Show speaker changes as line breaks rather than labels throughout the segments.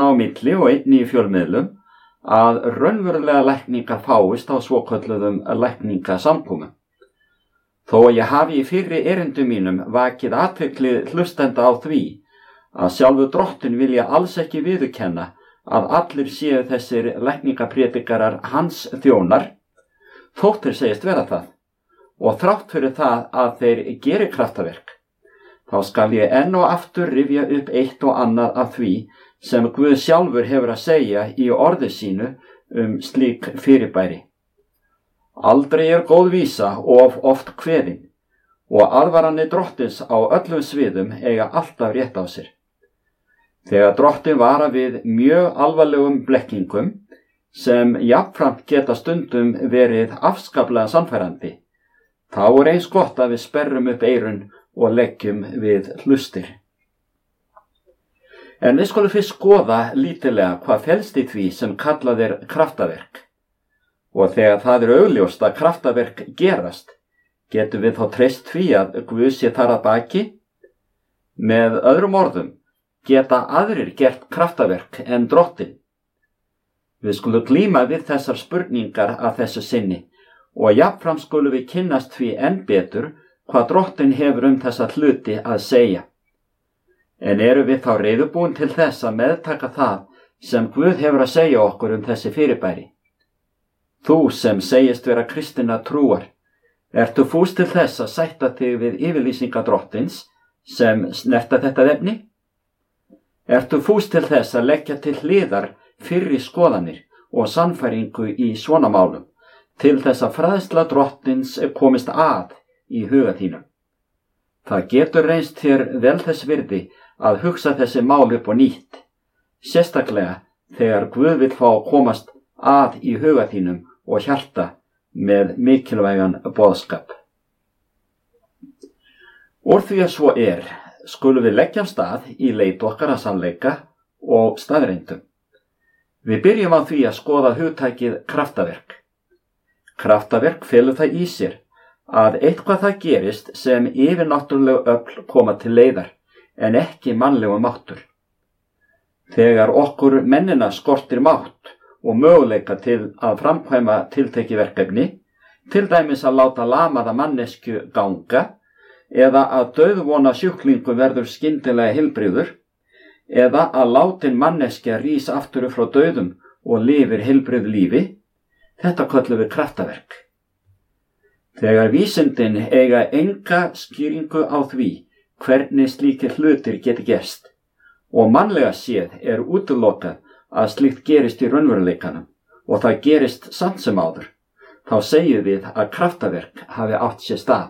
þarna á milli og einnig í fjölmiðlum að raunverulega lækningar fáist á svokölluðum lækningasamkomum. Þó að ég hafi í fyrri erindum mínum vakið athygli hlustenda á því að sjálfur Drottinn vilja alls ekki viðurkenna að allir séu þessir lækningapredikarar hans þjónar, þótt þeir segist vera það, og þrátt fyrir það að þeir geri kraftaverk, þá skal ég enn og aftur rifja upp eitt og annað af því sem Guð sjálfur hefur að segja í orði sínu slík fyrirbæri. Aldrei góð vísa of oft kveðin, og alvaranir Drottins á öllum sviðum eiga alltaf rétt á sér. Þegar Drottinn vara við mjög alvarlegum blekkingum, sem jafnframt geta stundum verið afskaplega sannfærandi, þá eins gott að við sperrum upp eyrun og leggjum við hlustir. En við skulum fyrst skoða lítillega hvað felst í því sem kallað kraftaverk. Og þegar það augljóst að kraftaverk gerast, getum við þá treyst því að Guð sé þar að baki? Með öðrum orðum, geta aðrir gert kraftaverk en Drottinn? Við skulum glíma við þessar spurningar að þessu sinni og jafnframt skulum við kynnast því enn betur hvað Drottinn hefur þessa hluti að segja. En erum við þá reiðubúin til þess að meðtaka það sem Guð hefur að segja okkur þessi fyrirbæri? Þú sem segist vera kristinna trúar, ertu fús til þess að sætta þig við yfirlýsingar Drottins sem snerta þetta efni? Ertu fús til þess að leggja til hliðar fyrri skoðanir og sannfæringu í svona málum til þess að fræðsla Drottins komist að í huga þínum? Það getur reynst þér vel þess virði að hugsa þessi mál upp á nýtt, sérstaklega þegar Guð vill fá að komast að í huga þínum og hjarta með mikilvægan boðskap. Úr því að svo skulum við leggja af stað í leit okkar að sannleika og staðreyndum. Við byrjum á því að skoða hugtakið kraftaverk. Kraftaverk felur það í sér að eitthvað það gerist sem yfirnáttúrleg öfl koma til leiðar en ekki mannlegu máttur. Þegar okkur mennina skortir mátt og möguleika til að framkvæma tiltekið verkefni, til dæmis að láta lamaða manneskju ganga eða að dauðvona sjúklingur verður skyndilega heilbrigður eða að látin manneskja rís aftur frá dauðum og lifir heilbrigðu lífi, þetta köllum við kraftaverk. Þegar vísindin eiga enga skýringu á því hvernig slíkir hlutir geti gerst og mannlega séð útilokað að slíkt gerist í raunveruleikanum og það gerist samt sem áður, þá segjum við að kraftaverk hafi átt sér stað.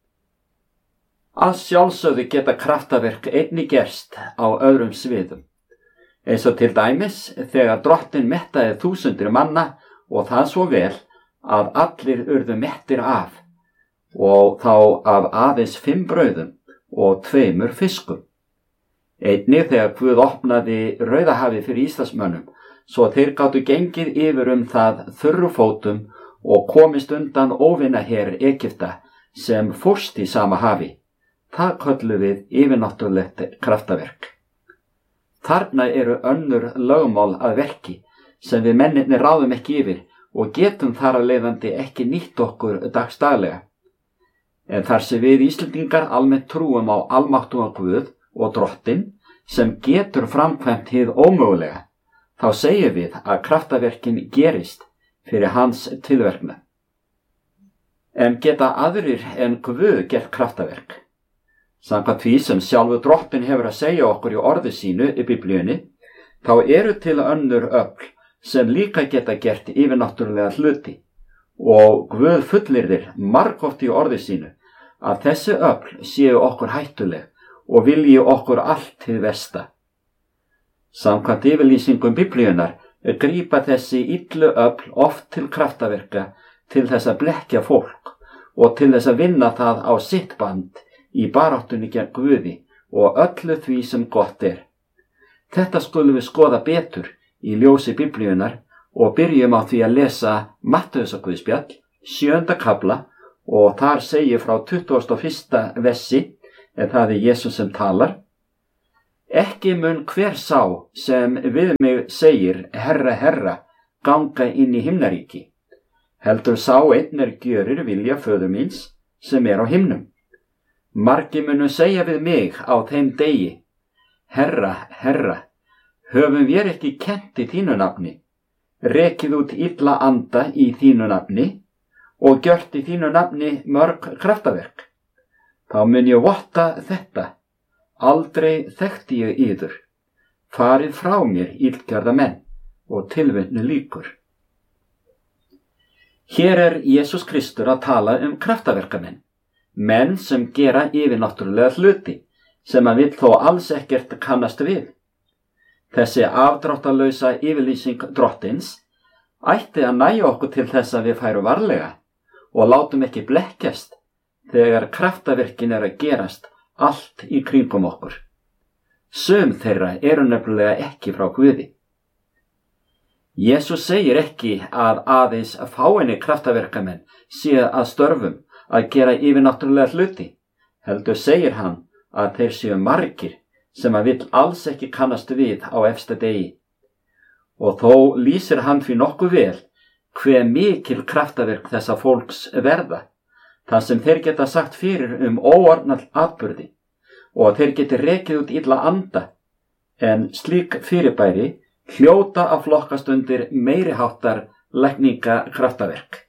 Að sjálfsögðu geta kraftaverk einnig gerst á öðrum sviðum, eins og til dæmis þegar Drottinn mettaði 1000 manna og það svo vel að allir urðu mettir af, og þá af aðeins 5 brauðum og 2 fiskum. Einnig þegar Guð opnaði Rauðahafið fyrir Íslandsmönnum, svo þeir gátu gengið yfir það þurru fótum og komist undan óvinaher Egypta sem fórst í sama hafi. Það köllum við yfirnáttúrlegt kraftaverk. Þarna önnur lögmál að verki sem við mennirnir ráðum ekki yfir og getum þar af leiðandi ekki nýtt okkur dagsdaglega. En þar sem við Íslendingar almennt trúum á almáttugan Guð og Drottinn sem getur framkvæmt hið ómögulega, þá segjum við að kraftaverkin gerist fyrir hans tilverknað. En geta aðrir en Guð gert kraftaverk? Samkvæmt því sem sjálfur Drottinn hefur að segja okkur í orði sínu í Biblíunni, þá til önnur öfl sem líka geta gert yfirnáttúrulega hluti og Guð fullyrðir margoft í orði sínu að þessi öfl séu okkur hættuleg og vilji okkur allt hið versta. Samkvæmt yfirlýsingum Biblíunnar grípa þessi illu öfl oft til kraftaverka til þess að blekkja fólk og til þess að vinna það á sitt band í baráttunni gegn Guði og öllu því sem gott Þetta skulum við skoða betur í ljósi Biblíunnar og byrjum á því að lesa Mattheusarguðspjall, 7. kafla, og þar segir frá 21. versi, en það Jesús sem talar: Ekki mun hver sá sem við mig segir, Herra, Herra, ganga inn í himnaríki, heldur sá einn gjörir vilja föður míns sem á himnum. Margir munu segja við mig á þeim degi, Herra, Herra, höfum við ekki kennt í þínu nafni, rekið út illa anda í þínu nafni og gjört í þínu nafni mörg kraftaverk. Þá mun ég votta þetta, aldrei þekkti ég yður, farið frá mér illgerða menn, og tilvitnu lýkur. Hér Jesús Kristur að tala kraftaverkamenn, menn sem gera yfirnáttúrulega hluti, sem vill þó alls ekkert kannast við. Þessi afdráttarlausa yfirlýsing Drottins ætti að nægja okkur til þess að við færum varlega og látum ekki blekkjast þegar kraftaverkin að gerast allt í kringum okkur. Sum þeirra eru nefnilega ekki frá Guði. Jesús segir ekki að aðeins fáeinir kraftaverkamenn séu að störfum að gera yfirnáttúrulega hluti, heldur segir hann að þeir séu margir sem vill alls ekki kannast við á efsta degi. Og þó lýsir hann því nokkuð vel hve mikil kraftaverk þessa fólks verða, þar sem þeir geta sagt fyrir óorðnað atburði og þeir geti rekið út illa anda, en slík fyrirbæri hljóta að flokkast undir meiriháttar lækninga kraftaverk.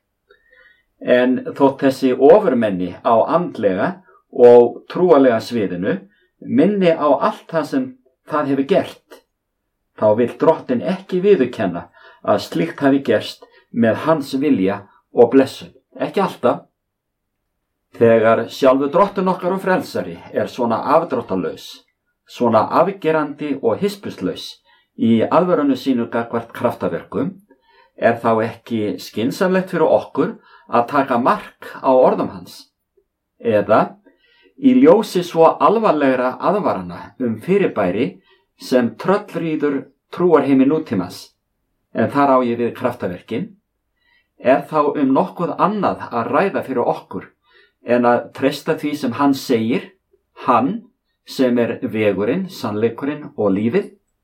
En þótt þessi ofurmenni á andlega og trúalega sviðinu minni á allt það sem það hefur gert, þá vill Drottinn ekki viðurkenna að slíkt hafi gerst með hans vilja og blessun. Ekki alltaf. Þegar sjálfur Drottinn okkar og frelsari svona afdráttarlaus, svona afgerandi og hispuslaus í alvörunu sínu gagnvart kraftaverkum, þá ekki skynsamlegt fyrir okkur að taka mark á orðum hans, eða í ljósi svo alvarlegra aðvarana fyrirbæri sem tröllríður trúarheimi nútímans, en þar á ég við kraftaverkin, þá nokkuð annað að ræða fyrir okkur en að treysta því sem hann segir, hann sem vegurinn, sannleikurinn og lífið.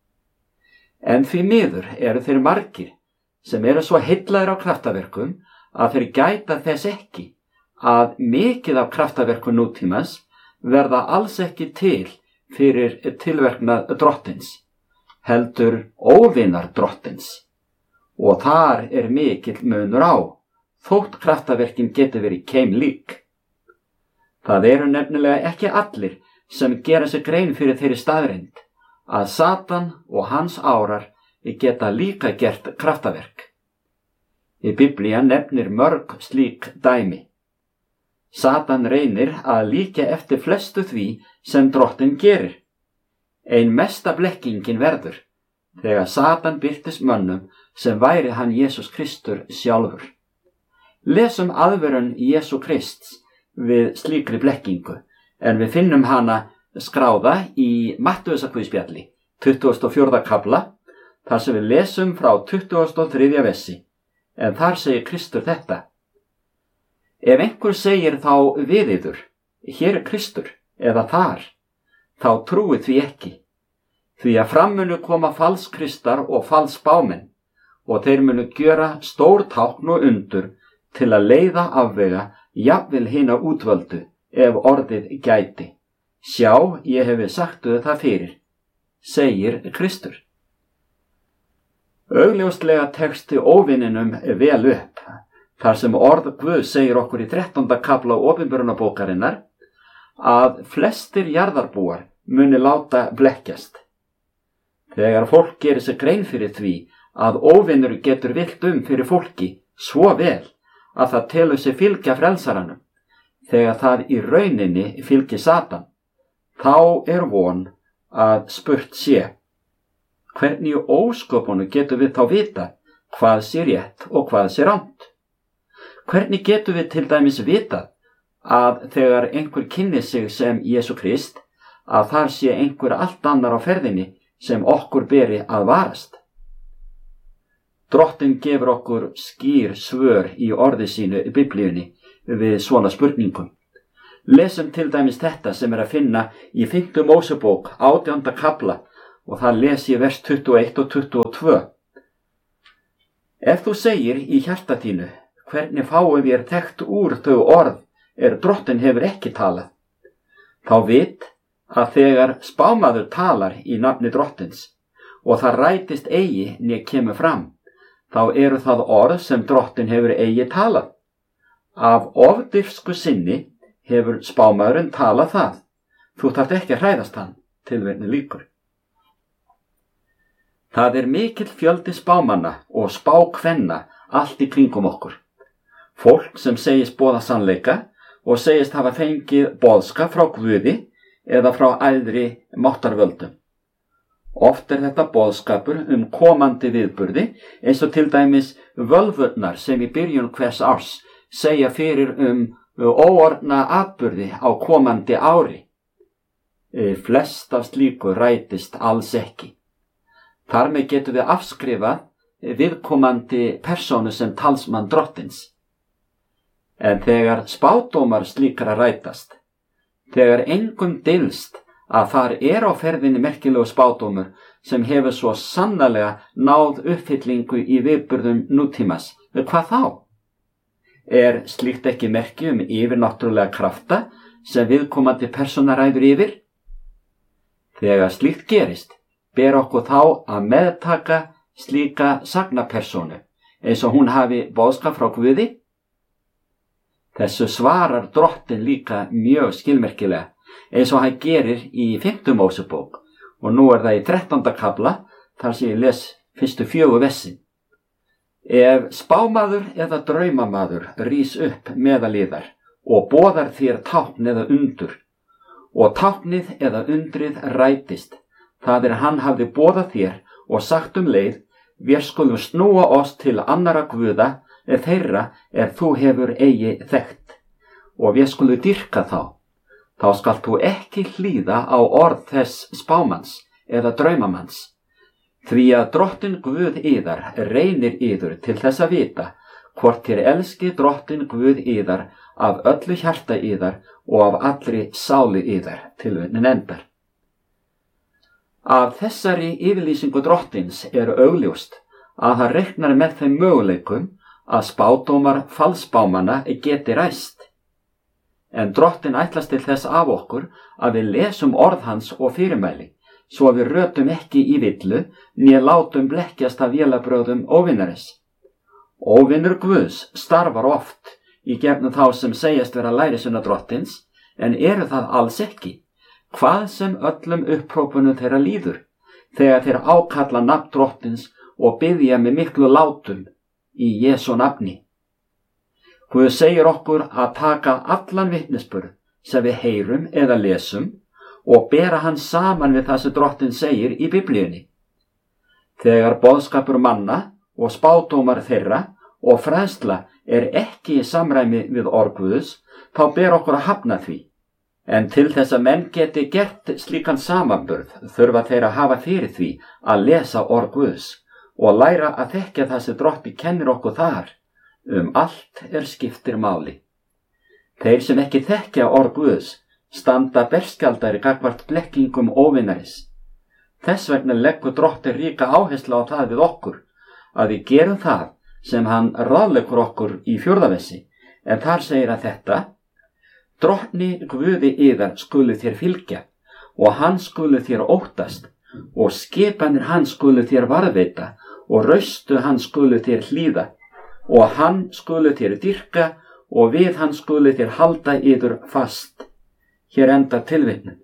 En því miður eru þeir margir sem svo heillaðir á kraftaverkum að þeir gæta þess ekki að mikið af kraftaverkum nútímans verða alls ekki til fyrir tilverknað Drottins, heldur óvinar Drottins. Og þar mikill munur á, þótt kraftaverkin geti verið keimlík. Það eru nefnilega ekki allir sem gera sér grein fyrir þeirri staðreynd að Satan og hans árar geta líka gert kraftaverk. Í Biblían nefnir mörg slík dæmi. Satan reynir að líkja eftir flestu því sem Drottinn gerir. Ein mesta blekkingin verður þegar Satan birtist mönnum sem væri hann Jesús Kristur sjálfur. Lesum aðvörun Jesú Krists við slíkri blekkingu, en við finnum hana skráða í Mattheusarguðspjalli, 24. kafla, þar sem við lesum frá 23. versi, en þar segir Kristur þetta: Ef einhver segir þá við yður, hér Kristur, eða þar, þá trúið því ekki, því að fram munu koma falskristar og falsbámenn, og þeir munu gjöra stór tákn og undur til að leiða afvega jafnvel hina útvöldu, ef orðið gæti. Sjá, ég hefi sagtuð það fyrir, segir Kristur. Augljóslega teksti óvininum vel upp, þar sem orð Guð segir okkur í 13. kafla opinberunarbókarinnar að flestir jarðarbúar muni láta blekkjast. Þegar fólk gerir sér grein fyrir því að óvinur getur villt fyrir fólki svo vel að það telur sig fylgja frelsaranum, þegar það í rauninni fylgir Satan, þá von að spurt sé: hvernig í ósköpunum getum við þá vita hvað sé rétt og hvað sé rangt? Hvernig getum við til dæmis vitað að þegar einhver kynnir sig sem Jesú Krist, að þar sé einhver allt annar á ferðinni sem okkur beri að varast? Drottinn gefur okkur skýr svör í orði sínu í Biblíunni við svona spurningum. Lesum til dæmis þetta sem að finna í 5. Mósebók 18. kafla og það les ég vers 21 og 22. Ef þú segir í hjarta þínu, hvernig fáum við þekkt úr þau orð Drottinn hefur ekki talað, þá vit að þegar spámaður talar í nafni Drottins og það rætist eigi né kemur fram, þá eru það orð sem Drottinn hefur eigi talað. Af ofdýrsku sinni hefur spámaðurinn talað það. Þú þarft ekki að hræðast hann, tilvitnun lýkur. Það mikill fjöldi spámanna og spákvenna allt í kringum okkur. Fólk sem segist boða sannleika og segist hafa fengið boðskap frá Guði eða frá æðri máttarvöldum. Oft þetta boðskapur komandi viðburði, eins og til dæmis völvurnar sem í byrjun hvers árs segja fyrir óorðna atburði á komandi ári. Flest af slíku rætist alls ekki. Þar með getum við afskrifað viðkomandi persónu sem talsmann Drottins. En þegar spádómar slíkra rætast, þegar engum dylst að þar á ferðinni merkilegu spádómur sem hefur svo sannarlega náð uppfyllingu í viðburðum nútímas, hvað þá? Slíkt ekki merki yfirnáttúrulega krafta sem viðkomandi persóna ræður yfir? Þegar slíkt gerist, ber okkur þá að meðtaka slíka sagnapersónu, eins og hún hafi boðskap frá Guði? Þessu svarar Drottinn líka mjög skilmerkilega, eins og hann gerir í 5. Mósebók, og nú það í 13. kafla, þar sem ég les fyrstu 4 versin. Ef spámaður eða draumamaður rís upp meðal yðar og boðar þér tákn eða undur, og táknið eða undrið rætist, það hann hafði boðað þér og sagt leið, við skulum snúa oss til annarra guða þeirra þú hefur eigi þekkt, og við skulum dýrka þá skalt þú ekki hlýða á orð þess spámanns eða draumamanns. Því að Drottinn Guð yðar reynir yður til þess að vita hvort þér elski Drottinn Guð yðar af öllu hjarta yðar og af allri sálu yðar, tilvitnun endar. Af þessari yfirlýsingu Drottins augljóst að hann reiknar með þeim möguleikum að spádómar falsspámanna geti ræst. En Drottinn ætlast til þess af okkur að við lesum orð hans og fyrirmæli, svo við rötum ekki í villu, né látum blekkjast af vélabrögðum óvinnaris. Óvinnur Guðs starfar oft í gegnum þá sem segjast vera lærisveina Drottins, en það alls ekki, hvað sem öllum upphrópunum þeirra líður, þegar þeir ákalla nafn Drottins og biðja með miklu látum í Jesú nafni. Guð segir okkur að taka allan vitnisburð sem við heyrum eða lesum og bera hann saman við það sem Drottinn segir í Biblíunni. Þegar boðskapur manna og spádómar þeirra og fræðsla ekki í samræmi við orð Guðs, þá ber okkur að hafna því. En til þess að menn geti gert slíkan samanburð þurfa þeir að hafa fyrir því að lesa orð Guðs og læra að þekkja það sem Drottinn kennir okkur þar. Allt skiptir máli. Þeir sem ekki þekkja orð Guðs standa berskjaldari gagnvart blekkingum óvinnaris. Þess vegna leggur Drottinn ríka áherslu á það við okkur, að við gerum það sem hann ráðleggur okkur í 4. versi, en þar segir að þetta: Drottni Guði yðar skulu þér fylgja, og hann skulu þér óttast, og skipanir hann skulu þér varðveita, og raustu hann skulu þér hlýða, og hann skulu þér dýrka, og við hann skulu þér halda yður fast. Hér endar tilvitnun.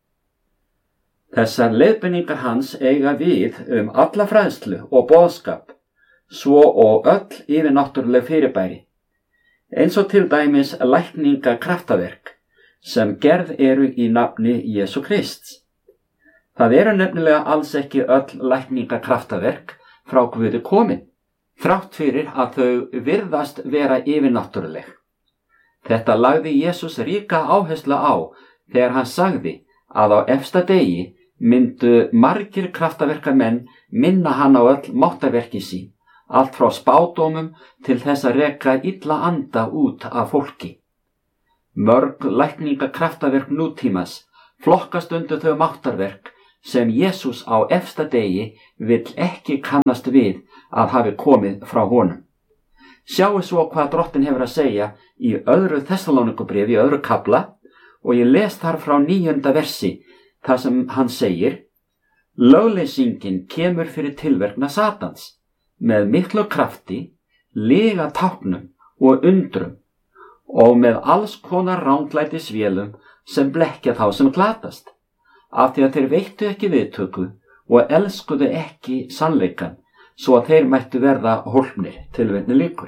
Þessar leiðbeiningar hans eiga við alla fræðslu og boðskap, svo og öll yfirnáttúruleg fyrirbæri, eins og til dæmis lækningakraftaverk sem gerð í nafni Jesú Krists. Það nefnilega alls ekki öll lækningakraftaverk frá Guði komin, þrátt fyrir að þau virðast vera yfirnáttúruleg. Þetta lagði Jesús ríka áherslu á þegar hann sagði að á efsta degi myndu margir kraftaverkamenn minna hann á öll máttarverki sín, allt frá spádómum til þess að reka illa anda út af fólki. Mörg lækningakraftaverk nútímas flokkast undir þau máttarverk sem Jesús á efsta degi vill ekki kannast við að hafi komið frá honum. Sjáu svo hvað Drottinn hefur að segja í 2. Þessalónikubréfi, í 2. kafla, og ég les þar frá 9. versi, þar sem hann segir: lögleysingin kemur fyrir tilverkna Satans, með miklu krafti, lyga táknum og undrum, og með alls konar ranglætisvélum sem blekkja þá sem glatast, af því að þeir veittu ekki viðtöku og elskuðu ekki sannleikann, svo að þeir mættu verða hólpnir. Tilvitnun lýkur.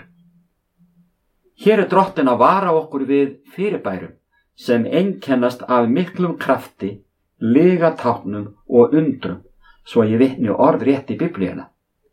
Hér Drottinn að vara okkur við fyrirbærum sem einkennast af miklum krafti, lyga táknum og undrum, svo ég vitni orðrétt í Biblíuna.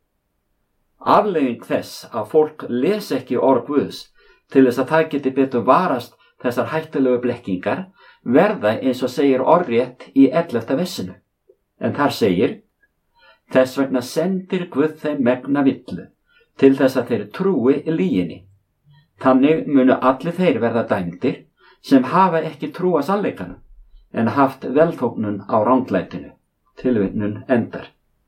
Afleiðing þess að fólk les ekki orð Guðs til þess að það geti betur varast þessar hættulegu blekkingar verða eins og segir orðrétt í 11. versinu. En þar segir: þess vegna sendir Guð þeim megna villu til þess að þeir trúi lyginni. Þannig munu allir þeir verða dæmdir sem hafa ekki trúað sannleikanum en haft velþóknun á ranglætinu. Tilvitnun endar.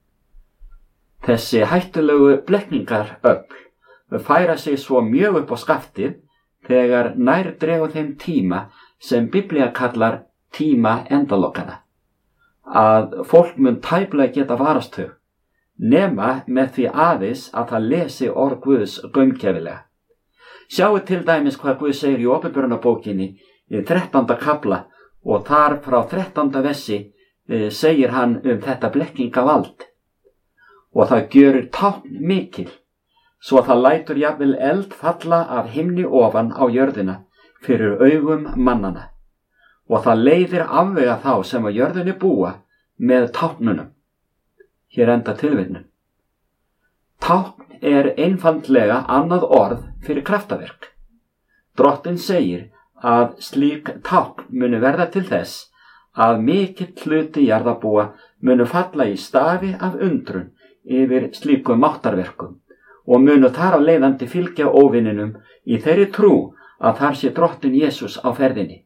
Þessi hættulegu blekkingar færa sig svo mjög upp á skaftið þegar nær dregur þeim tíma sem Biblía kallar tíma endalokana, að fólk mun tæplega geta varast þau, nema með því aðeins að það lesi orð Guðs gaumgæfilega. Sjáu til dæmis hvað Guð segir í Opinberunarbókinni í 13. kafla, og þar frá 13. versi segir hann þetta blekkingavald: og það gjörir tákn mikil, svo að það lætur jafnvel eld falla af himni ofan á jörðina fyrir augum mannana, og það leiðir afvega þá sem á jörðinni búa með táknunum. Hér enda tilvitnun. Tákn einfaldlega annað orð fyrir kraftaverk. Drottinn segir að slík tákn muni verða til þess að mikill hluti jarðarbúa munu falla í stafi af undrun yfir slíkum máttarverkum og munu þar af leiðandi fylgja óvininum í þeirri trú að þar sé Drottinn Jesús á ferðinni.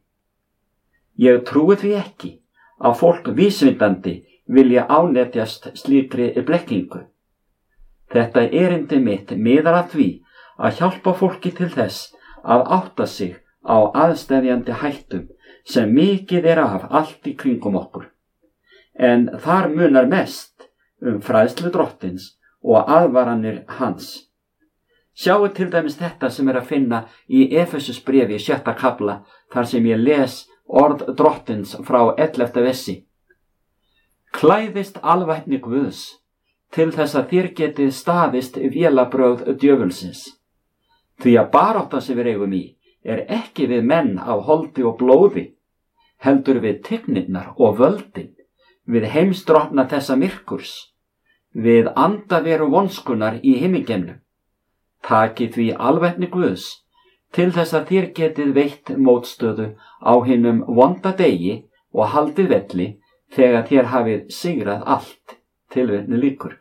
Ég trúi því ekki að fólk vísvitandi vilja ánetjast slíkri blekkingu. Þetta erindi mitt miðar að því að hjálpa fólki til þess að átta sig á aðsteðjandi hættum sem mikið af allt í kringum okkur. En þar munar mest fræðslu Drottins og aðvaranir hans. Sjáu til dæmis þetta sem að finna í Efesusbréfi í 6. kafla, þar sem ég les orð Drottins frá 11. versi. Klæðist alvætni Guðs til þess að þér getið staðist vélabrögð djöfulsins. Því að barátta sem við eigum í ekki við menn af holdi og blóði, heldur við tignirnar og völdin, við heimsdrottna þessa myrkurs, við andaveru vonskunar í himingeimnum. Takið því alvætni Guðs til þess að þér getið veitt mótstöðu á hinum vonda degi og haldið velli þegar þér hafið sigrað allt. Tilvitnun lýkur.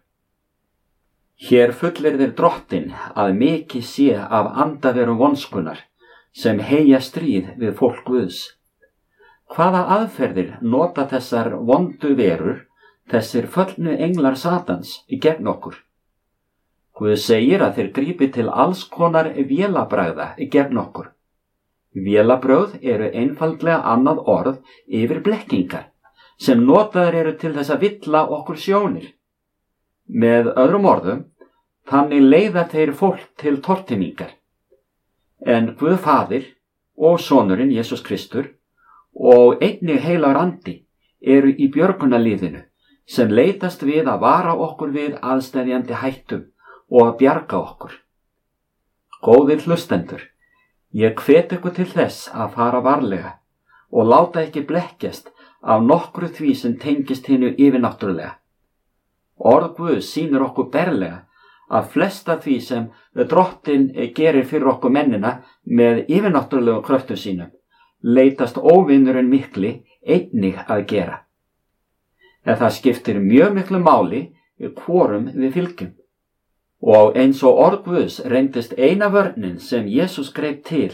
Hér fullyrðir Drottinn að mikið sé af andaveru vonskunar sem heyja stríð við fólk Guðs. Hvaða aðferðir nota þessar vondu verur, þessir föllnu englar Satans gegn okkur? Guð segir að þeir grípi til alls konar vélabragða gegn okkur. Vélabrögð eru einfaldlega annað orð yfir blekkingar sem notaðar eru til þess að villa okkur sjónir. Með öðrum orðum, þannig leiða þeir fólk til tortímingar. En Guð Faðir og Sonurinn Jesús Kristur og einnig heilagur andi eru í björgunarliðinu sem leitast við að vara okkur við aðsteðjandi hættum og að bjarga okkur. Góðir hlustendur, ég hvet ykkur til þess að fara varlega og láta ekki blekkjast af nokkru því sem tengist hinu yfirnáttúrulega. Orð Guðs sýnir okkur berlega að flesta því sem Drottinn gerir fyrir okkur mennina með yfirnáttúrulegu kröftum sínum leitast óvinurinn mikli einnig að gera. En það skiptir mjög miklu máli hvorum við fylgjum. Og eins og orð Guðs reyndist eina vörnin sem Jesús greip til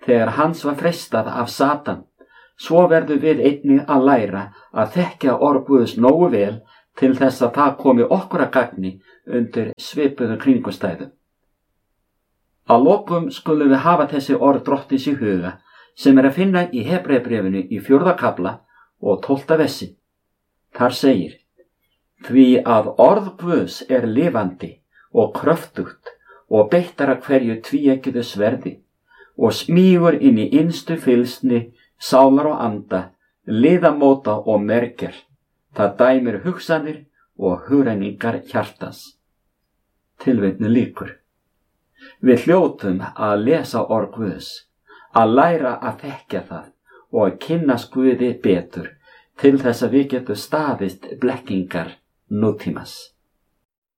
þegar hans var freistað af Satan, svo verðum við einnig að læra að þekkja orð Guðs nógu vel til þess að það komi okkur að gagni undir svipuðum kringumstæðum. Að lokum skulum við hafa þessi orð Drottins í huga sem að finna í Hebreabréfinu í 4. kafla og 12. versi. Þar segir: Því að orð Guðs er lifandi og kröftugt og beittara hverju tvíeggjuðu sverði og smígur inn í innstu fylgsni sálar og anda, liðamóta og mergjar. Það dæmir hugsanir og hugrenningar hjartans. Tilvitnun lýkur. Við hljótum að lesa orð Guðs, að læra að þekkja það og að kynnast Guði betur til þess að við getum staðist blekkingar nútímans.